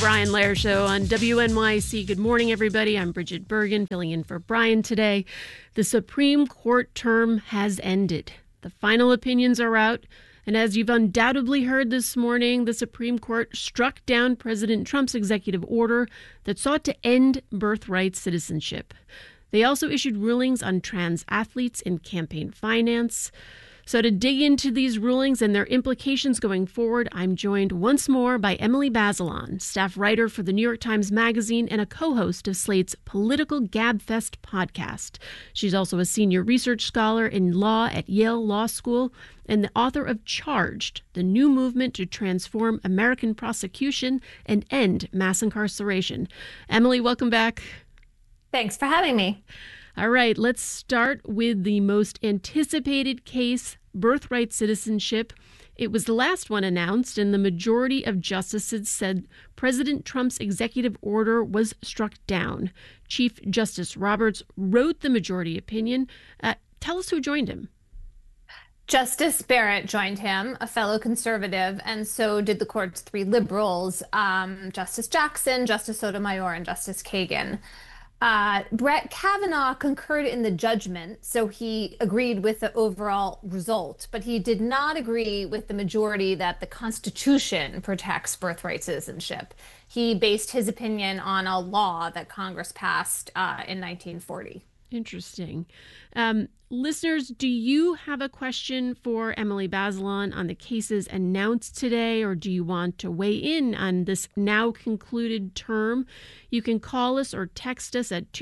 Brian Lehrer Show on WNYC. Good morning, everybody. I'm Bridget Bergen, filling in for Brian today. The Supreme Court term has ended. The final opinions are out. And as you've undoubtedly heard this morning, the Supreme Court struck down President Trump's executive order that sought to end birthright citizenship. They also issued rulings on trans athletes and campaign finance. So to dig into these rulings and their implications going forward, I'm joined once more by Emily Bazelon, staff writer for the New York Times Magazine and a co-host of Slate's Political Gabfest podcast. She's also a senior research scholar in law at Yale Law School and the author of Charged, the new movement to transform American prosecution and end mass incarceration. Emily, welcome back. Thanks for having me. All right, let's start with the most anticipated case, birthright citizenship. It was the last one announced, and the majority of justices said President Trump's executive order was struck down. Chief Justice Roberts wrote the majority opinion. Tell us who joined him. Justice Barrett joined him, a fellow conservative, and so did the court's three liberals, Justice Jackson, Justice Sotomayor, and Justice Kagan. Brett Kavanaugh concurred in the judgment, so he agreed with the overall result, but he did not agree with the majority that the Constitution protects birthright citizenship. He based his opinion on a law that Congress passed in 1940. Interesting. Listeners, do you have a question for Emily Bazelon on the cases announced today, or do you want to weigh in on this now concluded term? You can call us or text us at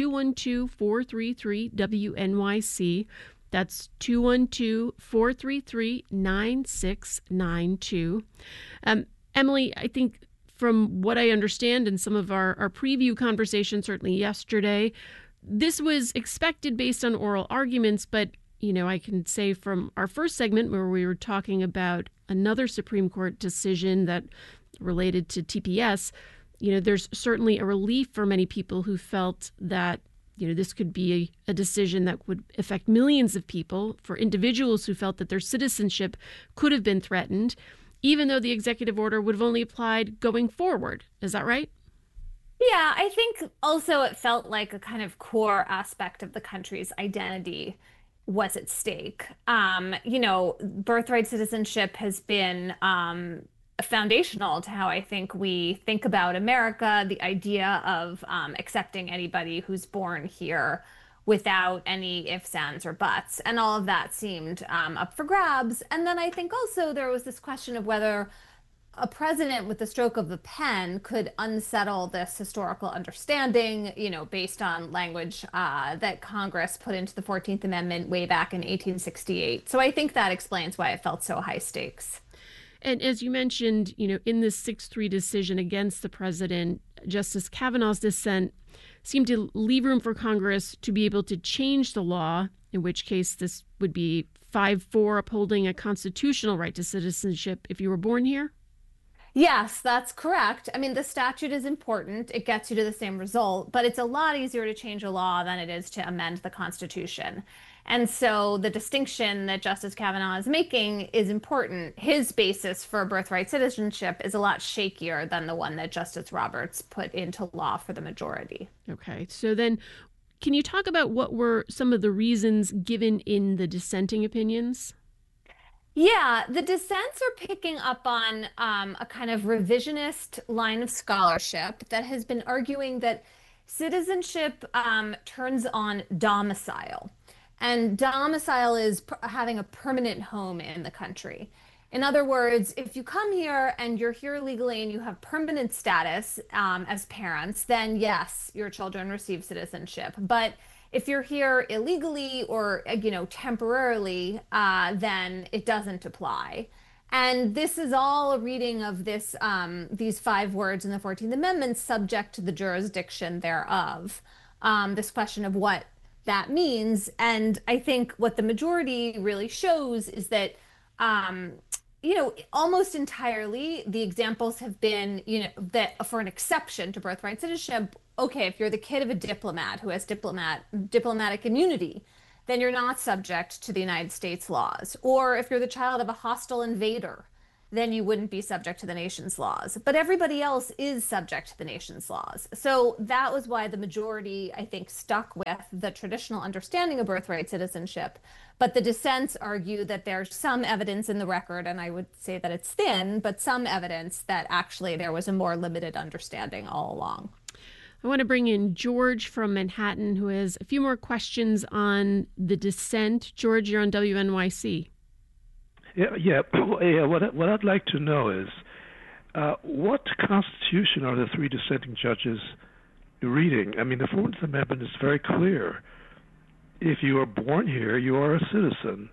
212-433-WNYC. That's 212-433-9692. Emily, I think from what I understand in some of our preview conversation, certainly yesterday, this was expected based on oral arguments, but, I can say from our first segment where we were talking about another Supreme Court decision that related to TPS, there's certainly a relief for many people who felt that, this could be a decision that would affect millions of people, for individuals who felt that their citizenship could have been threatened, even though the executive order would have only applied going forward. Is that right? Yeah, I think also it felt like a kind of core aspect of the country's identity was at stake. Birthright citizenship has been foundational to how I think we think about America, the idea of accepting anybody who's born here without any ifs, ands, or buts. And all of that seemed up for grabs. And then I think also there was this question of whether a president with the stroke of the pen could unsettle this historical understanding, based on language that Congress put into the 14th Amendment way back in 1868. So I think that explains why it felt so high stakes. And as you mentioned, in this 6-3 decision against the president, Justice Kavanaugh's dissent seemed to leave room for Congress to be able to change the law, in which case this would be 5-4 upholding a constitutional right to citizenship if you were born here. Yes, that's correct. I mean, the statute is important. It gets you to the same result, but it's a lot easier to change a law than it is to amend the Constitution. And so the distinction that Justice Kavanaugh is making is important. His basis for birthright citizenship is a lot shakier than the one that Justice Roberts put into law for the majority. Okay, so then can you talk about what were some of the reasons given in the dissenting opinions? Yeah, the dissents are picking up on a kind of revisionist line of scholarship that has been arguing that citizenship turns on domicile. And domicile is having a permanent home in the country. In other words, if you come here and you're here legally and you have permanent status as parents, then yes, your children receive citizenship. But if you're here illegally or, temporarily, then it doesn't apply. And this is all a reading of these 5 words in the 14th Amendment, subject to the jurisdiction thereof. This question of what that means. And I think what the majority really shows is that, almost entirely the examples have been, that for an exception to birthright citizenship, okay, if you're the kid of a diplomat who has diplomatic immunity, then you're not subject to the United States laws. Or if you're the child of a hostile invader, then you wouldn't be subject to the nation's laws. But everybody else is subject to the nation's laws. So that was why the majority, I think, stuck with the traditional understanding of birthright citizenship. But the dissents argue that there's some evidence in the record, and I would say that it's thin, but some evidence that actually there was a more limited understanding all along. I want to bring in George from Manhattan, who has a few more questions on the dissent. George, you're on WNYC. Yeah. What I'd like to know is what Constitution are the three dissenting judges reading? I mean, the 14th Amendment is very clear. If you are born here, you are a citizen,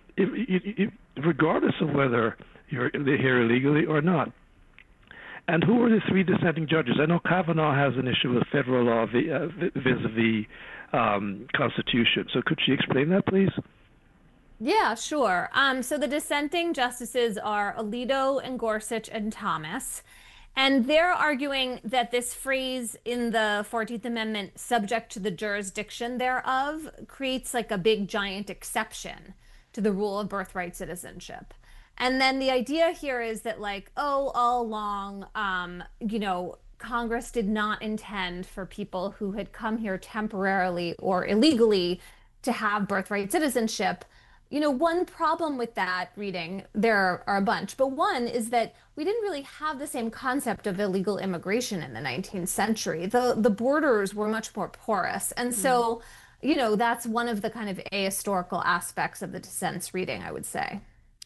regardless of whether you're here illegally or not. And who are the three dissenting judges? I know Kavanaugh has an issue with federal law vis-a-vis Constitution. So could she explain that, please? Yeah, sure. So the dissenting justices are Alito and Gorsuch and Thomas. And they're arguing that this phrase in the 14th Amendment, subject to the jurisdiction thereof, creates like a big giant exception to the rule of birthright citizenship. And then the idea here is that like, oh, all along, Congress did not intend for people who had come here temporarily or illegally to have birthright citizenship. One problem with that reading, there are a bunch, but one is that we didn't really have the same concept of illegal immigration in the 19th century. The borders were much more porous. And so, that's one of the kind of ahistorical aspects of the dissent's reading, I would say.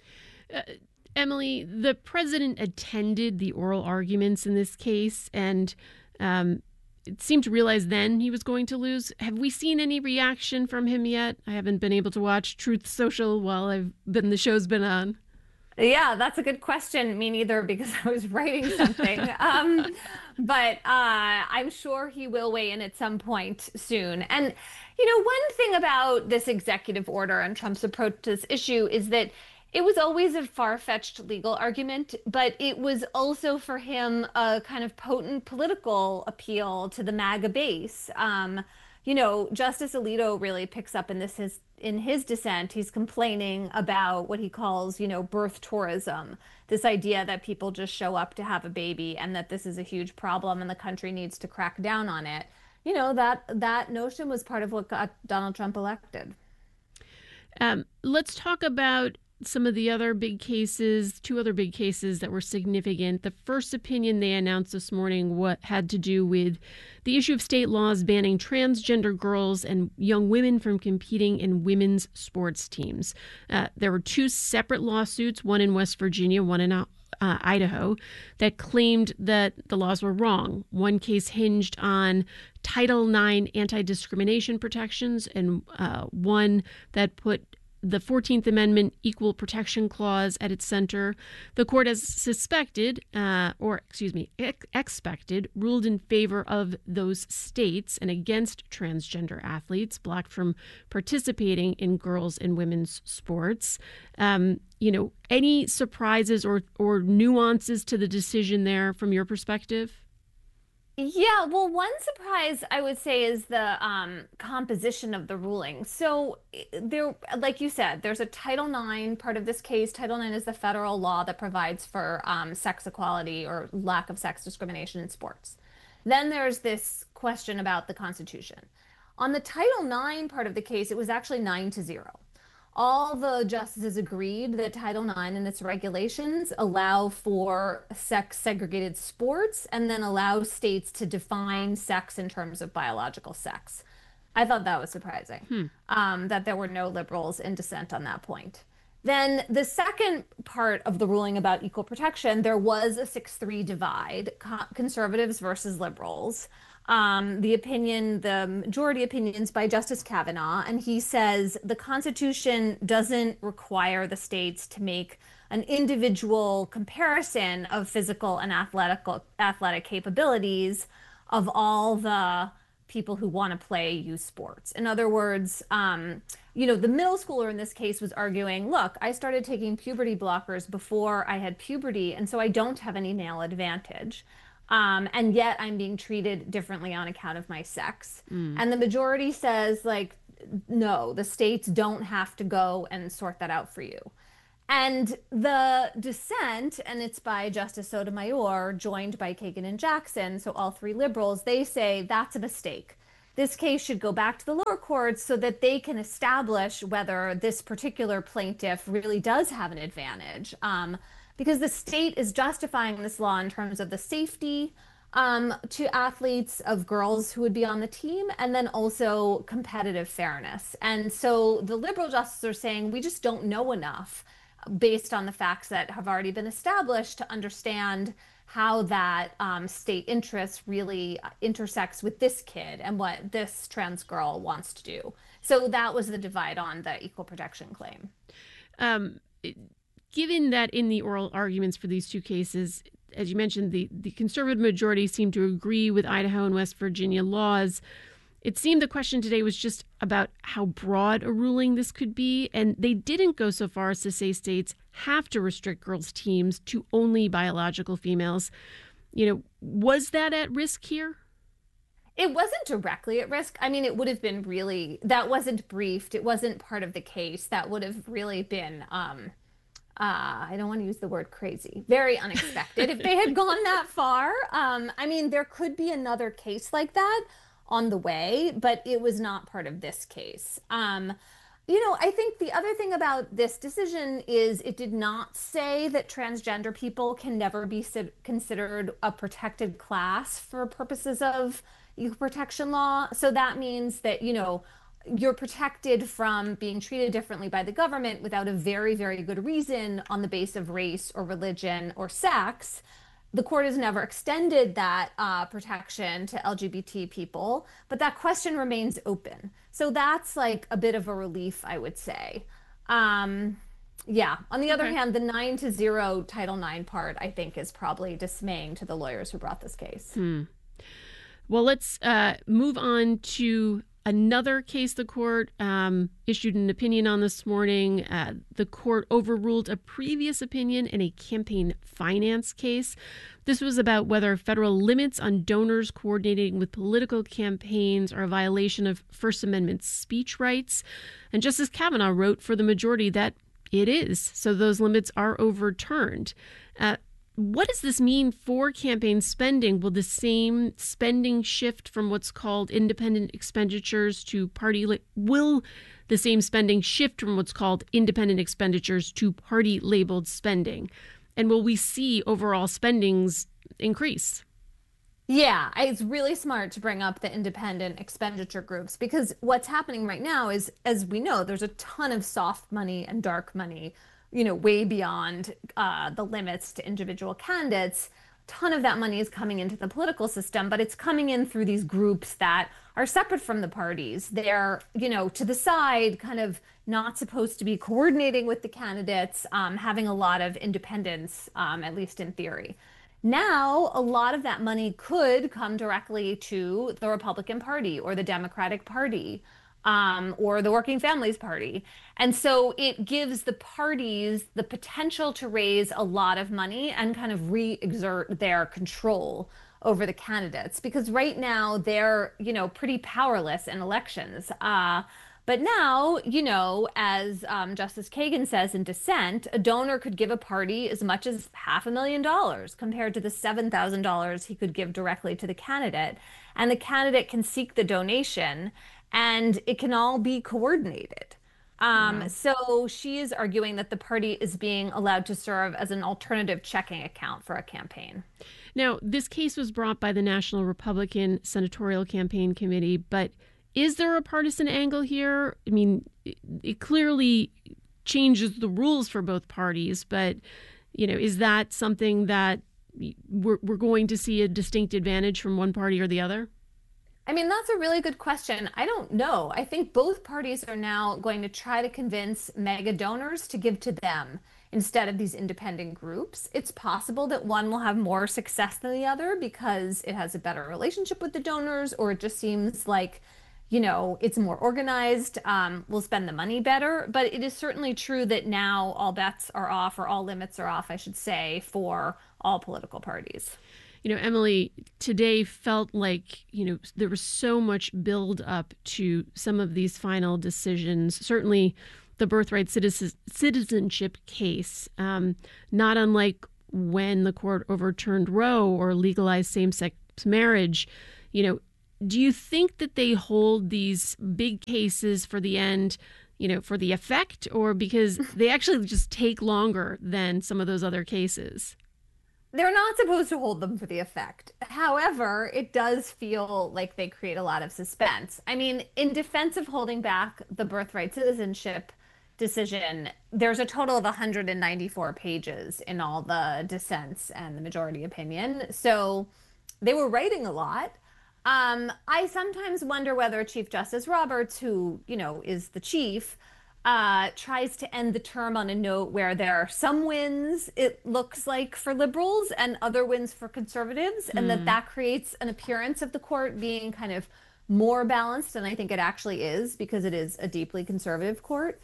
Emily, the president attended the oral arguments in this case, and it seemed to realize then he was going to lose. Have we seen any reaction from him yet? I haven't been able to watch Truth Social while the show's been on. Yeah, that's a good question. Me neither, because I was writing something. But I'm sure he will weigh in at some point soon. And, one thing about this executive order and Trump's approach to this issue is that it was always a far-fetched legal argument, but it was also for him a kind of potent political appeal to the MAGA base. Justice Alito really picks up in his dissent. He's complaining about what he calls, birth tourism, this idea that people just show up to have a baby and that this is a huge problem and the country needs to crack down on it. That notion was part of what got Donald Trump elected. Let's talk about some of the other big cases, two other big cases that were significant. The first opinion they announced this morning had to do with the issue of state laws banning transgender girls and young women from competing in women's sports teams. There were two separate lawsuits, one in West Virginia, one in Idaho, that claimed that the laws were wrong. One case hinged on Title IX anti-discrimination protections, and one that put the 14th Amendment Equal Protection Clause at its center. The court has expected, ruled in favor of those states and against transgender athletes blocked from participating in girls' and women's sports. Any surprises or nuances to the decision there from your perspective? Yeah, well, one surprise I would say is the composition of the ruling. So there, like you said, there's a Title IX part of this case. Title IX is the federal law that provides for sex equality or lack of sex discrimination in sports. Then there's this question about the Constitution. On the Title IX part of the case, it was actually 9-0. All the justices agreed that Title IX and its regulations allow for sex-segregated sports and then allow states to define sex in terms of biological sex. I thought that was surprising, that there were no liberals in dissent on that point. Then the second part of the ruling about equal protection, there was a 6-3 divide, conservatives versus liberals. The majority opinions by Justice Kavanaugh, and he says the Constitution doesn't require the states to make an individual comparison of physical and athletic capabilities of all the people who want to play youth sports. In other words, the middle schooler in this case was arguing, look, I started taking puberty blockers before I had puberty, and so I don't have any male advantage. And yet I'm being treated differently on account of my sex. And the majority says, no, the states don't have to go and sort that out for you. And the dissent, and it's by Justice Sotomayor, joined by Kagan and Jackson, so all three liberals, they say that's a mistake. This case should go back to the lower courts so that they can establish whether this particular plaintiff really does have an advantage. Because the state is justifying this law in terms of the safety to athletes of girls who would be on the team, and then also competitive fairness. And so the liberal justices are saying we just don't know enough based on the facts that have already been established to understand how that state interest really intersects with this kid and what this trans girl wants to do. So that was the divide on the equal protection claim. Given that in the oral arguments for these two cases, as you mentioned, the conservative majority seemed to agree with Idaho and West Virginia laws, it seemed the question today was just about how broad a ruling this could be, and they didn't go so far as to say states have to restrict girls' teams to only biological females. Was that at risk here? It wasn't directly at risk. I mean, it would have been really, that wasn't briefed. It wasn't part of the case. That would have really been, I don't want to use the word crazy, very unexpected if they had gone that far. I mean, there could be another case like that on the way, but it was not part of this case. I think the other thing about this decision is it did not say that transgender people can never be considered a protected class for purposes of equal protection law. So that means that, you're protected from being treated differently by the government without a very, very good reason on the basis of race or religion or sex. The court has never extended that protection to LGBT people, but that question remains open. So that's like a bit of a relief, I would say. Yeah. On the other hand, the 9-0 Title IX part, I think, is probably dismaying to the lawyers who brought this case. Well, let's move on to another case the court issued an opinion on this morning. The court overruled a previous opinion in a campaign finance case. This was about whether federal limits on donors coordinating with political campaigns are a violation of First Amendment speech rights. And Justice Kavanaugh wrote for the majority that it is. So those limits are overturned. What does this mean for campaign spending? Will the same spending shift from what's called independent expenditures to will the same spending shift from what's called independent expenditures to party-labeled spending? And will we see overall spendings increase? Yeah, it's really smart to bring up the independent expenditure groups because what's happening right now is, as we know, there's a ton of soft money and dark money way beyond the limits to individual candidates. A ton of that money is coming into the political system, but it's coming in through these groups that are separate from the parties. They're, to the side, kind of not supposed to be coordinating with the candidates, having a lot of independence, at least in theory. Now, a lot of that money could come directly to the Republican Party or the Democratic Party. Or the Working Families Party. And so it gives the parties the potential to raise a lot of money and kind of re-exert their control over the candidates. Because right now they're, pretty powerless in elections. But now, as Justice Kagan says in dissent, a donor could give a party as much as $500,000 compared to the $7,000 he could give directly to the candidate. And the candidate can seek the donation and it can all be coordinated. So she is arguing that the party is being allowed to serve as an alternative checking account for a campaign. Now, this case was brought by the National Republican Senatorial Campaign Committee, but is there a partisan angle here? I mean, it clearly changes the rules for both parties, but, is that something that we're going to see a distinct advantage from one party or the other? I mean, that's a really good question. I don't know. I think both parties are now going to try to convince mega donors to give to them instead of these independent groups. It's possible that one will have more success than the other because it has a better relationship with the donors, or it just seems like, it's more organized, we'll spend the money better. But it is certainly true that now all bets are off, or all limits are off, I should say, for all political parties. Emily, today felt like, there was so much build up to some of these final decisions. Certainly the birthright citizenship case, not unlike when the court overturned Roe or legalized same-sex marriage. Do you think that they hold these big cases for the end, for the effect, or because they actually just take longer than some of those other cases? They're not supposed to hold them for the effect. However, it does feel like they create a lot of suspense. I mean, in defense of holding back the birthright citizenship decision, there's a total of 194 pages in all the dissents and the majority opinion. So they were writing a lot. I sometimes wonder whether Chief Justice Roberts, who, is the chief, tries to end the term on a note where there are some wins, it looks like, for liberals and other wins for conservatives, and that creates an appearance of the court being kind of more balanced than I think it actually is, because it is a deeply conservative court.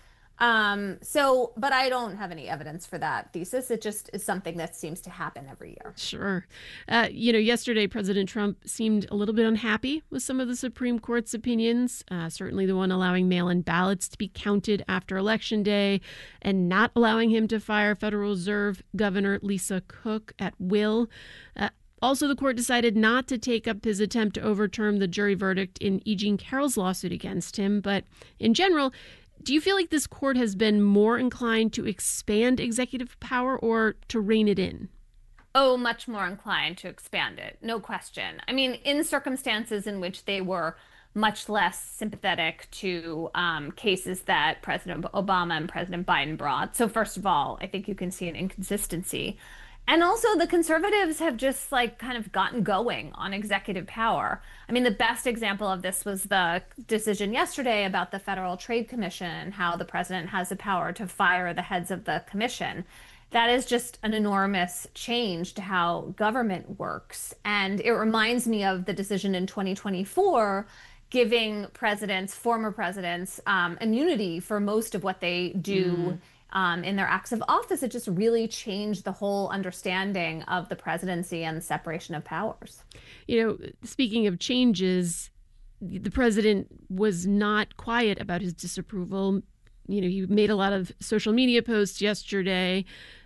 But I don't have any evidence for that thesis. It just is something that seems to happen every year. Sure. Yesterday, President Trump seemed a little bit unhappy with some of the Supreme Court's opinions, certainly the one allowing mail-in ballots to be counted after Election Day and not allowing him to fire Federal Reserve Governor Lisa Cook at will. Also, the court decided not to take up his attempt to overturn the jury verdict in E. Jean Carroll's lawsuit against him. But in general, do you feel like this court has been more inclined to expand executive power or to rein it in? Oh, much more inclined to expand it. No question. I mean, in circumstances in which they were much less sympathetic to cases that President Obama and President Biden brought. So first of all, I think you can see an inconsistency. And also the conservatives have just kind of gotten going on executive power. I mean, the best example of this was the decision yesterday about the Federal Trade Commission and how the president has the power to fire the heads of the commission. That is just an enormous change to how government works. And it reminds me of the decision in 2024 giving former presidents, immunity for most of what they do in their acts of office. It just really changed the whole understanding of the presidency and the separation of powers. Speaking of changes, the president was not quiet about his disapproval. He made a lot of social media posts yesterday.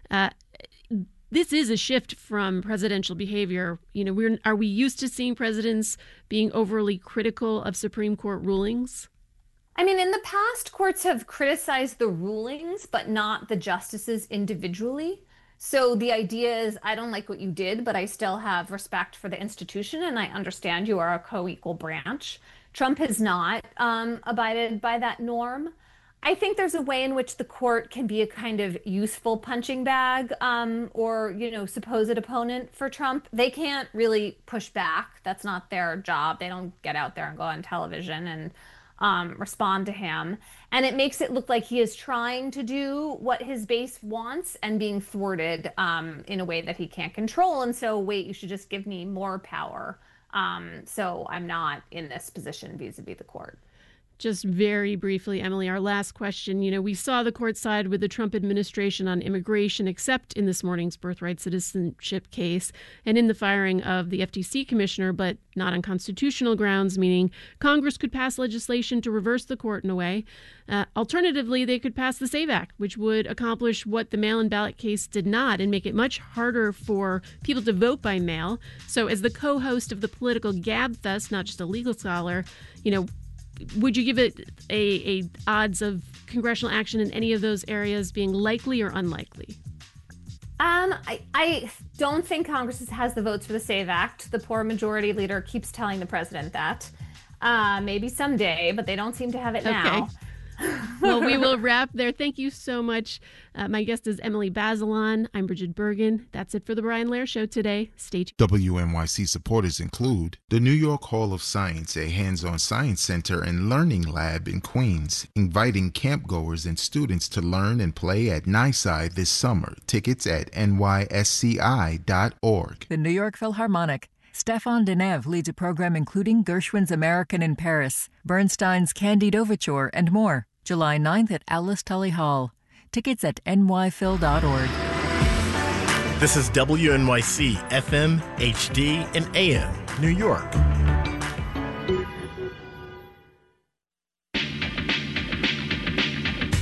This is a shift from presidential behavior. Are we used to seeing presidents being overly critical of Supreme Court rulings? I mean, in the past, courts have criticized the rulings, but not the justices individually. So the idea is, I don't like what you did, but I still have respect for the institution, and I understand you are a co-equal branch. Trump has not abided by that norm. I think there's a way in which the court can be a kind of useful punching bag or, supposed opponent for Trump. They can't really push back. That's not their job. They don't get out there and go on television and respond to him. And it makes it look like he is trying to do what his base wants and being thwarted in a way that he can't control. And so, wait, you should just give me more power. So I'm not in this position vis-a-vis the court. Just very briefly, Emily, our last question. We saw the court side with the Trump administration on immigration, except in this morning's birthright citizenship case and in the firing of the FTC commissioner, but not on constitutional grounds, meaning Congress could pass legislation to reverse the court in a way. Alternatively, they could pass the SAVE Act, which would accomplish what the mail-in ballot case did not and make it much harder for people to vote by mail. So as the co-host of the Political Gabfest, not just a legal scholar, would you give it a odds of congressional action in any of those areas being likely or unlikely? I don't think Congress has the votes for the SAVE Act. The poor majority leader keeps telling the president that. Maybe someday, but they don't seem to have it now. Well, we will wrap there. Thank you so much. My guest is Emily Bazelon. I'm Bridget Bergen. That's it for the Brian Lehrer Show today. Stay tuned. WNYC supporters include the New York Hall of Science, a hands-on science center and learning lab in Queens, inviting campgoers and students to learn and play at NYSCI this summer. Tickets at nysci.org. The New York Philharmonic. Stefan Denève leads a program including Gershwin's American in Paris, Bernstein's Candide Overture, and more. July 9th at Alice Tully Hall. Tickets at nyphil.org. This is WNYC FM, HD, and AM, New York.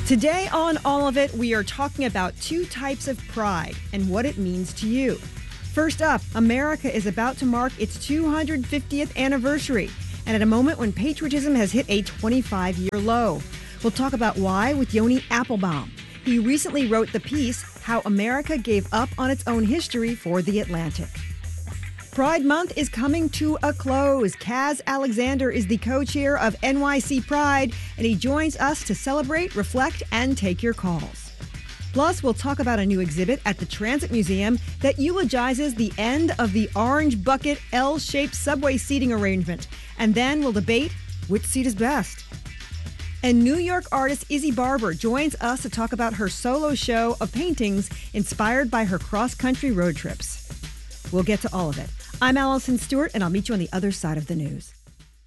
Today on All of It, we are talking about two types of pride and what it means to you. First up, America is about to mark its 250th anniversary, and at a moment when patriotism has hit a 25-year low. We'll talk about why with Yoni Applebaum. He recently wrote the piece, How America Gave Up on Its Own History for The Atlantic. Pride Month is coming to a close. Kaz Alexander is the co-chair of NYC Pride, and he joins us to celebrate, reflect, and take your calls. Plus, we'll talk about a new exhibit at the Transit Museum that eulogizes the end of the orange bucket L-shaped subway seating arrangement. And then we'll debate which seat is best. And New York artist Izzy Barber joins us to talk about her solo show of paintings inspired by her cross-country road trips. We'll get to all of it. I'm Allison Stewart, and I'll meet you on the other side of the news.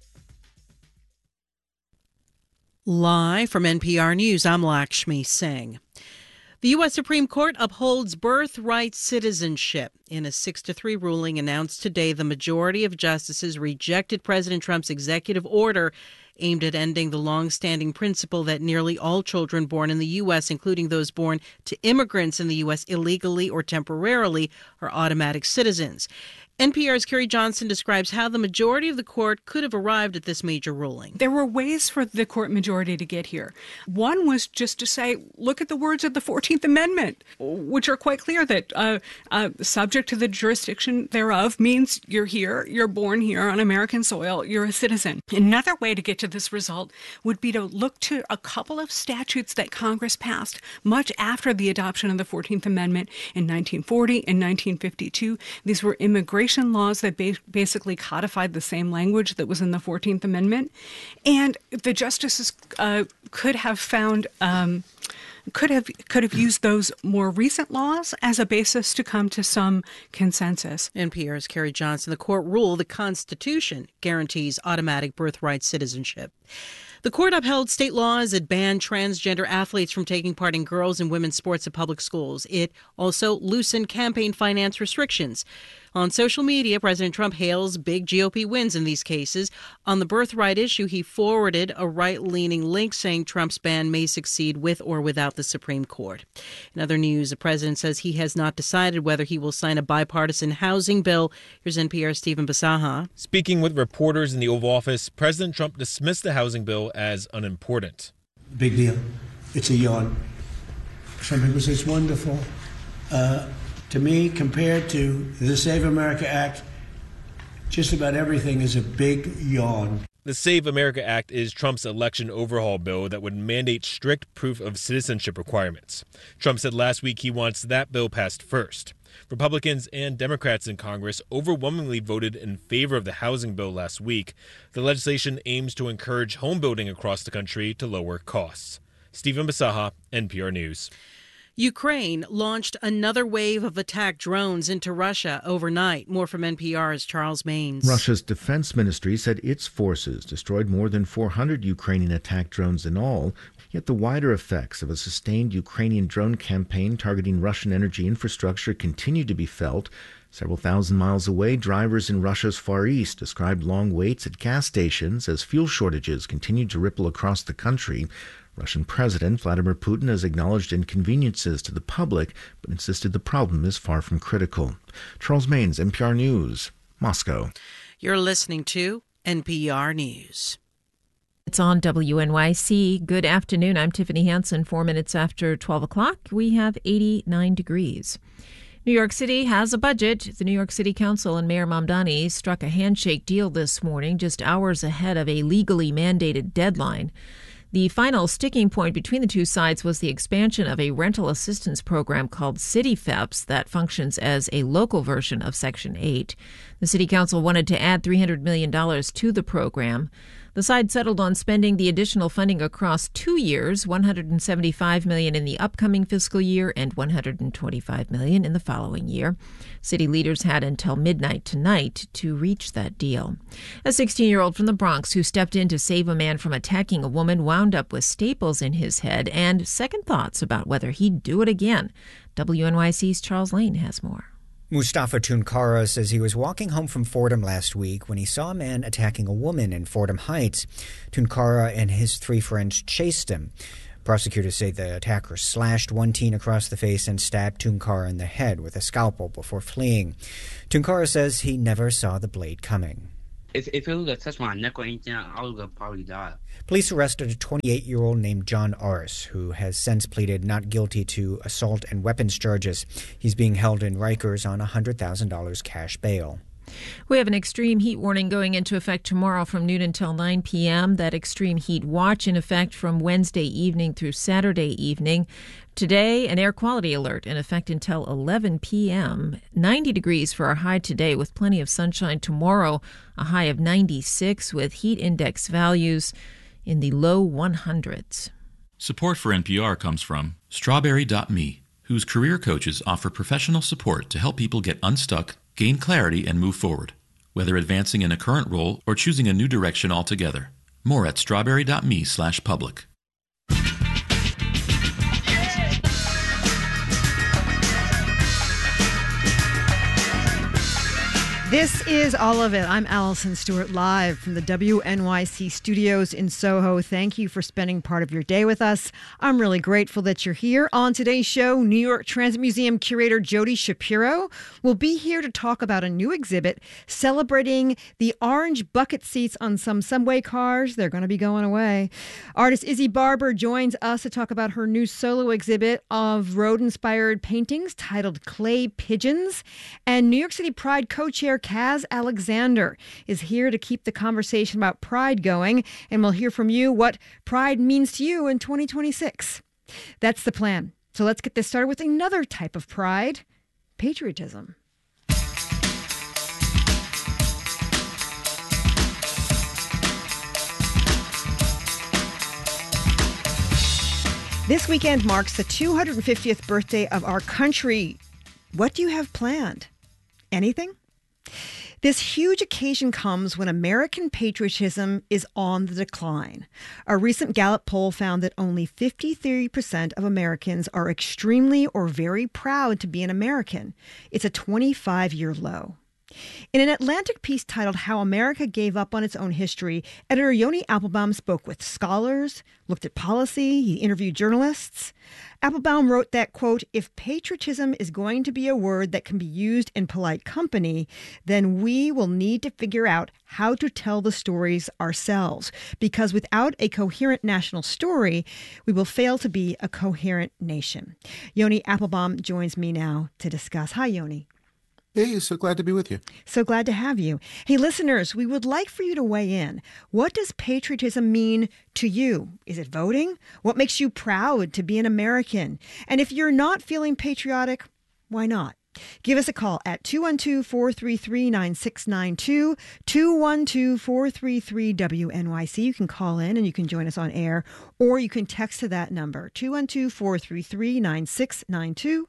Live from NPR News, I'm Lakshmi Singh. The U.S. Supreme Court upholds birthright citizenship. In a 6-3 ruling announced today, the majority of justices rejected President Trump's executive order aimed at ending the long-standing principle that nearly all children born in the U.S., including those born to immigrants in the U.S. illegally or temporarily, are automatic citizens. NPR's Carrie Johnson describes how the majority of the court could have arrived at this major ruling. There were ways for the court majority to get here. One was just to say, look at the words of the 14th Amendment, which are quite clear that subject to the jurisdiction thereof means you're here, you're born here on American soil, you're a citizen. Another way to get to this result would be to look to a couple of statutes that Congress passed much after the adoption of the 14th Amendment in 1940 and 1952. These were immigration laws that basically codified the same language that was in the 14th Amendment. And the justices could have found could have used those more recent laws as a basis to come to some consensus. NPR's Carrie Johnson. The court ruled the Constitution guarantees automatic birthright citizenship. The court upheld state laws that ban transgender athletes from taking part in girls' and women's sports at public schools. It also loosened campaign finance restrictions. On social media, President Trump hails big GOP wins in these cases. On the birthright issue, he forwarded a right-leaning link saying Trump's ban may succeed with or without the Supreme Court. In other news, the president says he has not decided whether he will sign a bipartisan housing bill. Here's NPR's Stephen Basaha. Speaking with reporters in the Oval Office, President Trump dismissed the housing bill as unimportant. Big deal. It's a yawn. Some people say it's wonderful. To me, compared to the Save America Act, just about everything is a big yawn. The Save America Act is Trump's election overhaul bill that would mandate strict proof of citizenship requirements. Trump said last week he wants that bill passed first. Republicans and Democrats in Congress overwhelmingly voted in favor of the housing bill last week. The legislation aims to encourage home building across the country to lower costs. Stephen Basaha, NPR News. Ukraine launched another wave of attack drones into Russia overnight. More from NPR's Charles Maines. Russia's defense ministry said its forces destroyed more than 400 Ukrainian attack drones in all. Yet the wider effects of a sustained Ukrainian drone campaign targeting Russian energy infrastructure continue to be felt. Several thousand miles away, drivers in Russia's Far East described long waits at gas stations as fuel shortages continued to ripple across the country. Russian President Vladimir Putin has acknowledged inconveniences to the public, but insisted the problem is far from critical. Charles Maines, NPR News, Moscow. You're listening to NPR News. It's on WNYC. Good afternoon. I'm Tiffany Hansen. 4 minutes after 12 o'clock, we have 89 degrees. New York City has a budget. The New York City Council and Mayor Mamdani struck a handshake deal this morning, just hours ahead of a legally mandated deadline. The final sticking point between the two sides was the expansion of a rental assistance program called CityFEPS that functions as a local version of Section 8. The City Council wanted to add $300 million to the program. The side settled on spending the additional funding across 2 years, $175 million in the upcoming fiscal year and $125 million in the following year. City leaders had until midnight tonight to reach that deal. A 16-year-old from the Bronx who stepped in to save a man from attacking a woman wound up with staples in his head and second thoughts about whether he'd do it again. WNYC's Charles Lane has more. Mustafa Tunkara says he was walking home from Fordham last week when he saw a man attacking a woman in Fordham Heights. Tunkara and his 3 friends chased him. Prosecutors say the attacker slashed one teen across the face and stabbed Tunkara in the head with a scalpel before fleeing. Tunkara says he never saw the blade coming. If it would have touched my neck or anything, I would have probably died. Police arrested a 28-year-old named John Aris, who has since pleaded not guilty to assault and weapons charges. He's being held in Rikers on $100,000 cash bail. We have an extreme heat warning going into effect tomorrow from noon until 9 p.m. That extreme heat watch in effect from Wednesday evening through Saturday evening. Today, an air quality alert in effect until 11 p.m. 90 degrees for our high today with plenty of sunshine tomorrow. A high of 96 with heat index values in the low 100s. Support for NPR comes from Strawberry.me, whose career coaches offer professional support to help people get unstuck, gain clarity, and move forward, whether advancing in a current role or choosing a new direction altogether. More at strawberry.me/public. This is All of It. I'm Allison Stewart, live from the WNYC studios in Soho. Thank you for spending part of your day with us. I'm really grateful that you're here. On today's show, New York Transit Museum curator Jody Shapiro will be here to talk about a new exhibit celebrating the orange bucket seats on some subway cars. They're going to be going away. Artist Izzy Barber joins us to talk about her new solo exhibit of road-inspired paintings titled Clay Pigeons. And New York City Pride co-chair Kaz Alexander is here to keep the conversation about Pride going, and we'll hear from you what Pride means to you in 2026. That's the plan. So let's get this started with another type of pride, patriotism. This weekend marks the 250th birthday of our country. What do you have planned? Anything? This huge occasion comes when American patriotism is on the decline. A recent Gallup poll found that only 53% of Americans are extremely or very proud to be an American. It's a 25-year low. In an Atlantic piece titled How America Gave Up on Its Own History, editor Yoni Applebaum spoke with scholars, looked at policy, he interviewed journalists. Applebaum wrote that, quote, if patriotism is going to be a word that can be used in polite company, then we will need to figure out how to tell the stories ourselves, because without a coherent national story, we will fail to be a coherent nation. Yoni Applebaum joins me now to discuss. Hi, Yoni. Hey, so glad to be with you. So glad to have you. Hey, listeners, we would like for you to weigh in. What does patriotism mean to you? Is it voting? What makes you proud to be an American? And if you're not feeling patriotic, why not? Give us a call at 212-433-9692, 212-433-WNYC. You can call in and you can join us on air, or you can text to that number, 212-433-9692,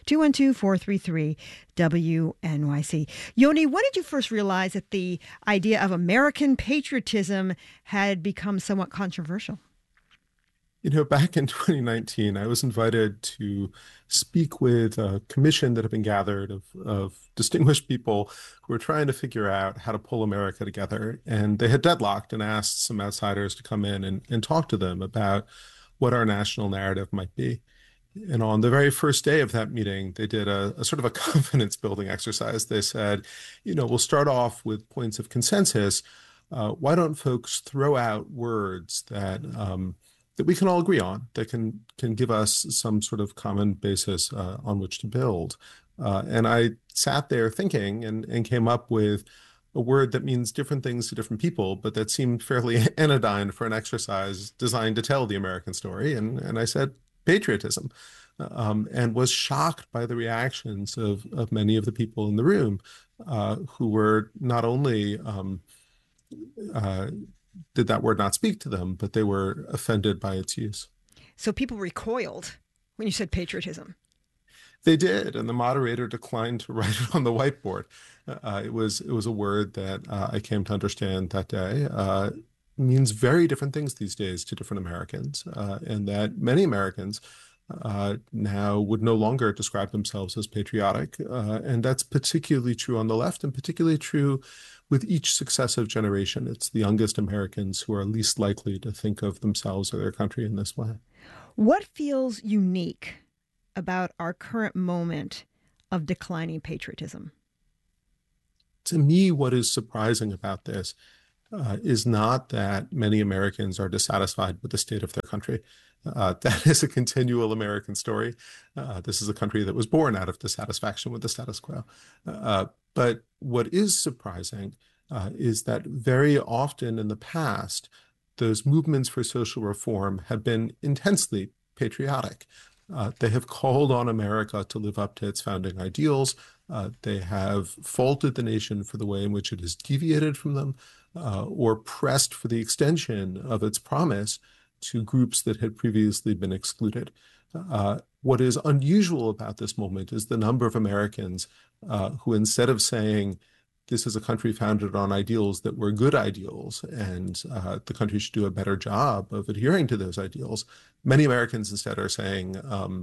212-433-WNYC. Yoni, when did you first realize that the idea of American patriotism had become somewhat controversial? You know, back in 2019, I was invited to speak with a commission that had been gathered of distinguished people who were trying to figure out how to pull America together. And they had deadlocked and asked some outsiders to come in and talk to them about what our national narrative might be. And on the very first day of that meeting, they did a sort of a confidence building exercise. They said, you know, we'll start off with points of consensus. Why don't folks throw out words that we can all agree on, that can give us some sort of common basis on which to build. And I sat there thinking and came up with a word that means different things to different people, but that seemed fairly anodyne for an exercise designed to tell the American story. And I said patriotism, and was shocked by the reactions of many of the people in the room who were not only did that word not speak to them, but they were offended by its use. So people recoiled when you said patriotism. They did, and the moderator declined to write it on the whiteboard. It was a word that I came to understand that day means very different things these days to different Americans, and that many Americans now would no longer describe themselves as patriotic, and that's particularly true on the left, and particularly true with each successive generation. It's the youngest Americans who are least likely to think of themselves or their country in this way. What feels unique about our current moment of declining patriotism? To me, what is surprising about this is not that many Americans are dissatisfied with the state of their country. That is a continual American story. This is a country that was born out of dissatisfaction with the status quo. But what is surprising is that very often in the past, those movements for social reform have been intensely patriotic. They have called on America to live up to its founding ideals. They have faulted the nation for the way in which it has deviated from them, or pressed for the extension of its promise to groups that had previously been excluded. What is unusual about this moment is the number of Americans who, instead of saying, this is a country founded on ideals that were good ideals, and the country should do a better job of adhering to those ideals, many Americans instead are saying,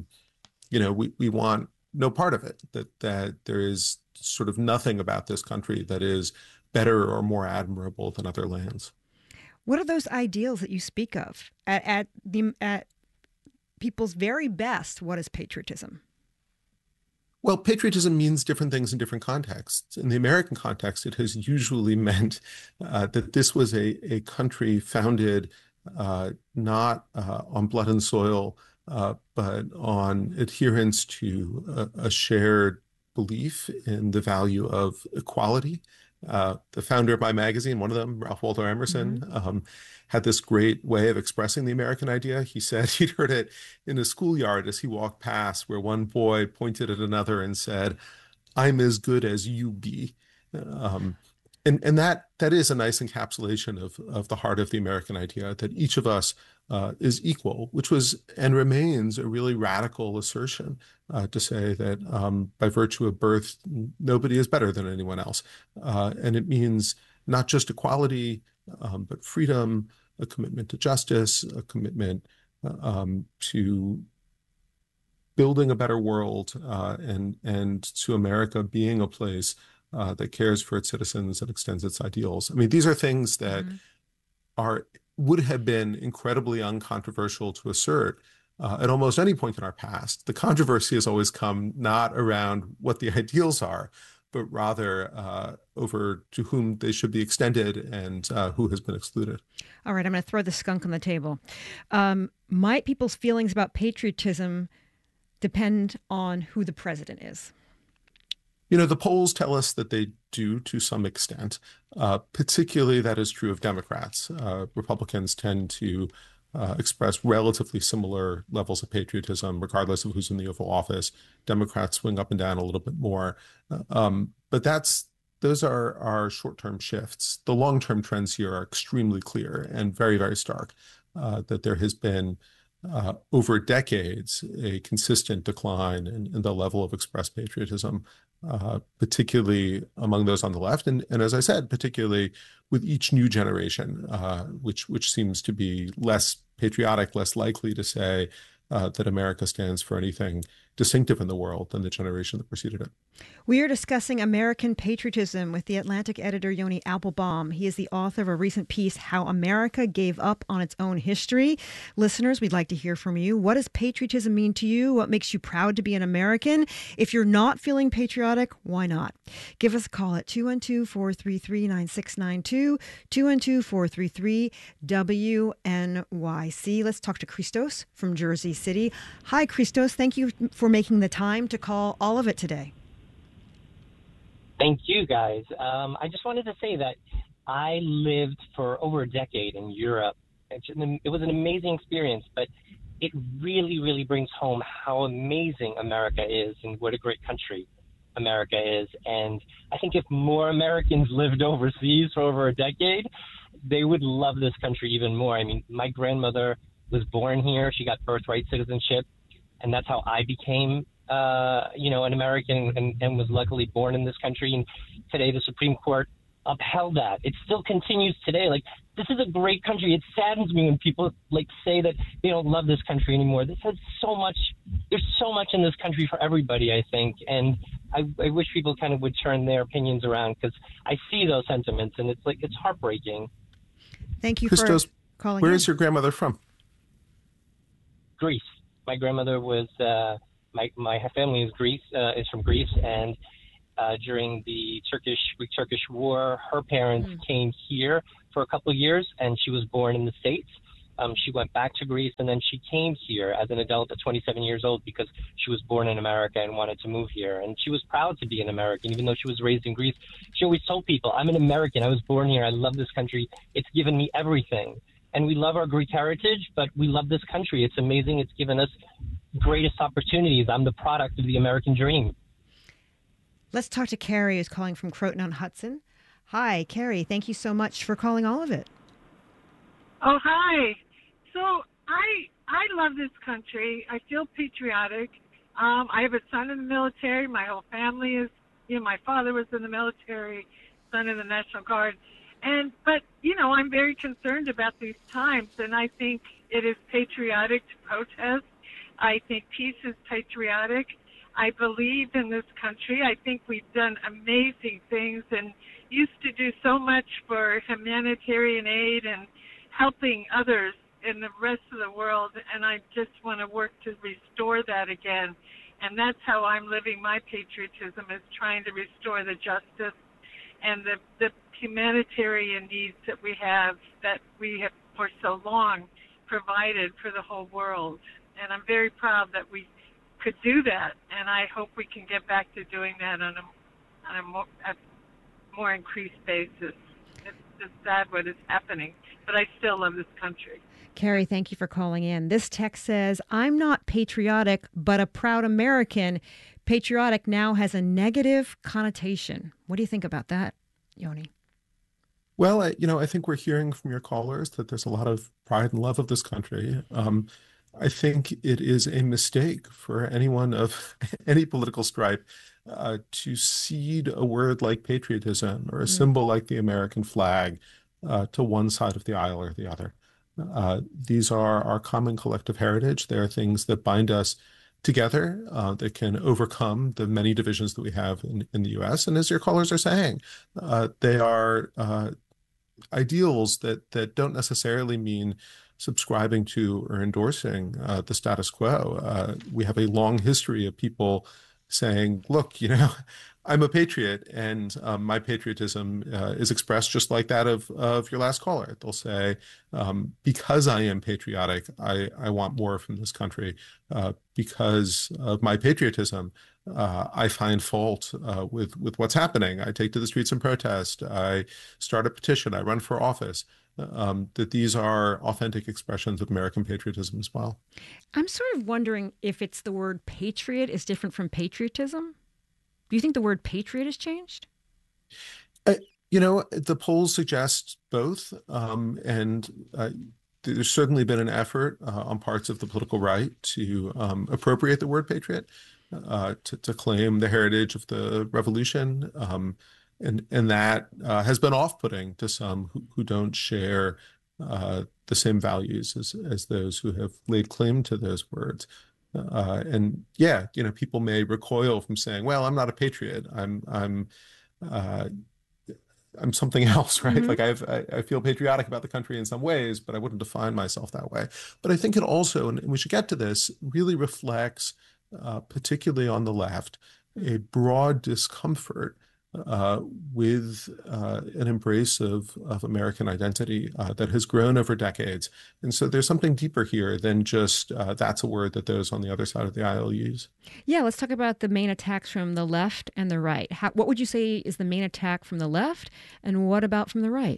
we want no part of it, that there is sort of nothing about this country that is better or more admirable than other lands. What are those ideals that you speak of? At people's very best, what is patriotism? Well, patriotism means different things in different contexts. In the American context, it has usually meant that this was a country founded not on blood and soil, but on adherence to a shared belief in the value of equality. The founder of my magazine, one of them, Ralph Waldo Emerson, had this great way of expressing the American idea. He said he'd heard it in a schoolyard as he walked past, where one boy pointed at another and said, "I'm as good as you be." And that is a nice encapsulation of the heart of the American idea, that each of us is equal, which was and remains a really radical assertion to say that by virtue of birth, nobody is better than anyone else. And it means not just equality, but freedom, a commitment to justice, a commitment to building a better world, and to America being a place that cares for its citizens and extends its ideals. I mean, these are things that would have been incredibly uncontroversial to assert at almost any point in our past. The controversy has always come not around what the ideals are, but rather over to whom they should be extended and who has been excluded. All right, I'm going to throw the skunk on the table. Might people's feelings about patriotism depend on who the president is? The polls tell us that they do to some extent. Particularly that is true of Democrats. Republicans tend to express relatively similar levels of patriotism, regardless of who's in the Oval Office. Democrats swing up and down a little bit more. But those are short-term shifts. The long-term trends here are extremely clear and very, very stark, that there has been over decades a consistent decline in the level of expressed patriotism, particularly among those on the left. And as I said, particularly with each new generation, which seems to be less patriotic, less likely to say that America stands for anything distinctive in the world than the generation that preceded it. We are discussing American patriotism with the Atlantic editor Yoni Applebaum. He is the author of a recent piece, How America Gave Up on Its Own History. Listeners, we'd like to hear from you. What does patriotism mean to you? What makes you proud to be an American? If you're not feeling patriotic, why not? Give us a call at 212-433-9692, 212-433-WNYC. Let's talk to Christos from Jersey City. Hi, Christos. Thank you for making the time to call All of It today. Thank you, guys. I just wanted to say that I lived for over a decade in Europe. It was an amazing experience, but it really, really brings home how amazing America is and what a great country America is. And I think if more Americans lived overseas for over a decade, they would love this country even more. I mean, my grandmother was born here. She got birthright citizenship, and that's how I became an American and was luckily born in this country. And today the Supreme Court upheld that. It still continues today. Like, this is a great country. It saddens me when people say that they don't love this country anymore. This has so much. There's so much in this country for everybody, I think. And I wish people kind of would turn their opinions around, because I see those sentiments and it's heartbreaking. Thank you Christos, for calling. Where is your grandmother from? Greece. My grandmother was my family is from Greece, and during the Greek-Turkish War, her parents came here for a couple of years, and she was born in the States. She went back to Greece, and then she came here as an adult at 27 years old because she was born in America and wanted to move here. And she was proud to be an American, even though she was raised in Greece. She always told people, I'm an American. I was born here. I love this country. It's given me everything. And we love our Greek heritage, but we love this country. It's amazing. It's given us greatest opportunities. I'm the product of the American dream. Let's talk to Carrie, who's calling from Croton-on-Hudson. Hi, Carrie. Thank you so much for calling All of It. Oh, hi. So I love this country. I feel patriotic. I have a son in the military. My whole family is, my father was in the military, son in the National Guard. But I'm very concerned about these times, and I think it is patriotic to protest. I think peace is patriotic. I believe in this country. I think we've done amazing things and used to do so much for humanitarian aid and helping others in the rest of the world, and I just want to work to restore that again. And that's how I'm living my patriotism, is trying to restore the justice and the humanitarian needs that we have for so long provided for the whole world. And I'm very proud that we could do that, and I hope we can get back to doing that on a more increased basis. It's just sad what is happening, but I still love this country. Carrie, thank you for calling in. This text says, I'm not patriotic, but a proud American. Patriotic now has a negative connotation. What do you think about that, Yoni? Well, I think we're hearing from your callers that there's a lot of pride and love of this country. I think it is a mistake for anyone of any political stripe to cede a word like patriotism or a symbol like the American flag to one side of the aisle or the other. These are our common collective heritage. They are things that bind us together, that can overcome the many divisions that we have in the U.S. And as your callers are saying, they are ideals that don't necessarily mean subscribing to or endorsing the status quo. We have a long history of people saying, look, I'm a patriot, and my patriotism is expressed just like that of your last caller. They'll say, because I am patriotic, I want more from this country. Because of my patriotism, I find fault with what's happening. I take to the streets and protest. I start a petition. I run for office. That these are authentic expressions of American patriotism as well. I'm sort of wondering if it's the word patriot is different from patriotism. Do you think the word patriot has changed? The polls suggest both. And there's certainly been an effort on parts of the political right to appropriate the word patriot, to claim the heritage of the revolution. And that has been off-putting to some who don't share the same values as those who have laid claim to those words. People may recoil from saying, "Well, I'm not a patriot. I'm something else," right? Like I feel patriotic about the country in some ways, but I wouldn't define myself that way. But I think it also, and we should get to this, really reflects, particularly on the left, a broad discomfort with an embrace of American identity that has grown over decades. And so there's something deeper here than just that's a word that those on the other side of the aisle use. Yeah, let's talk about the main attacks from the left and the right. What would you say is the main attack from the left, and what about from the right?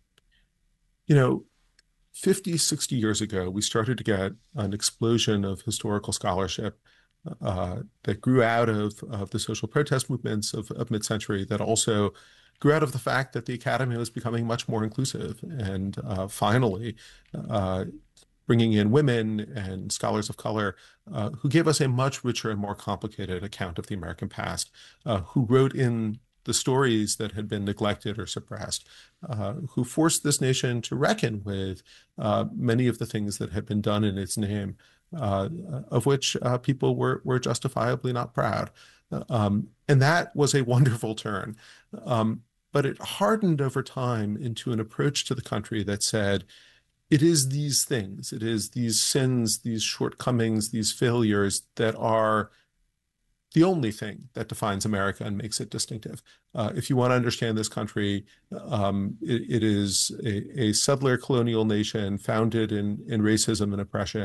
50, 60 years ago, we started to get an explosion of historical scholarship that grew out of the social protest movements of mid-century, that also grew out of the fact that the academy was becoming much more inclusive, and finally bringing in women and scholars of color who gave us a much richer and more complicated account of the American past, who wrote in the stories that had been neglected or suppressed, who forced this nation to reckon with many of the things that had been done in its name, of which people were justifiably not proud. And that was a wonderful turn. But it hardened over time into an approach to the country that said, it is these things, it is these sins, these shortcomings, these failures that are the only thing that defines America and makes it distinctive. If you want to understand this country, it is a settler colonial nation founded in racism and oppression.